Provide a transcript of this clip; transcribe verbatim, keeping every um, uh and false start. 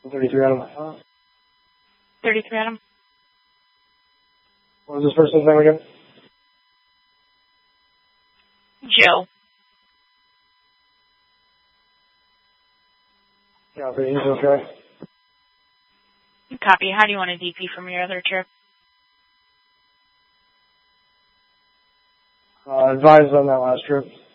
thirty-three Adam. Uh, thirty-three Adam. What was this person's name again? Joe. Yeah, but he's okay. Copy. How do you want a D P from your other trip? Uh, advised on that last trip.